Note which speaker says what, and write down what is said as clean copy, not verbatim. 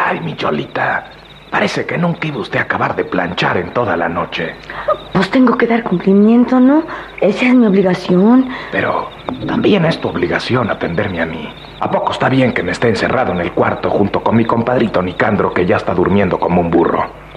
Speaker 1: Ay, mi Cholita, parece que nunca iba usted a acabar de planchar en toda la noche.
Speaker 2: Pues tengo que dar cumplimiento, ¿no? Esa es mi obligación.
Speaker 1: Pero también es tu obligación atenderme a mí. ¿A poco está bien que me esté encerrado en el cuarto junto con mi compadrito Nicandro, que ya está durmiendo como un burro?